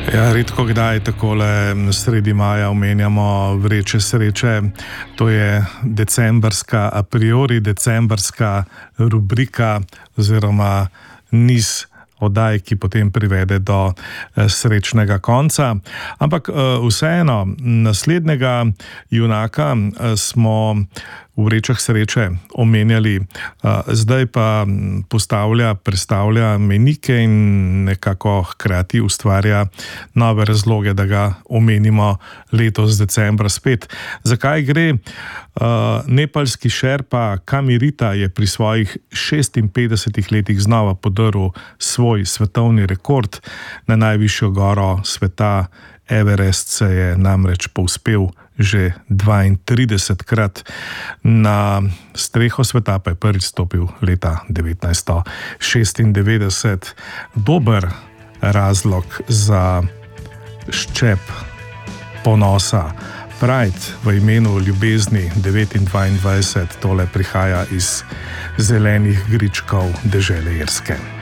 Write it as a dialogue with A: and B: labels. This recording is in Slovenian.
A: Ja, redko kdaj takole sredi maja omenjamo vreče sreče. To je decembrska, a priori decembrska rubrika oziroma niz oddaj, ki potem privede do srečnega konca. Ampak vseeno, naslednjega junaka smo v vrečah sreče omenjali, zdaj pa predstavlja menike in nekako hkrati ustvarja nove razloge, da ga omenimo letos decembra spet. Zakaj gre? Nepalski šerpa Kamirita je pri svojih 56 letih znova podrl svoj svetovni rekord. Na najvišjo goro sveta Everest se je namreč povzpel že 32-krat, na streho sveta pa je prvič stopil leta 1996. Dober razlog za ščep ponosa. Pride v imenu ljubezni 1922, tole prihaja iz zelenih gričkov dežele Irske.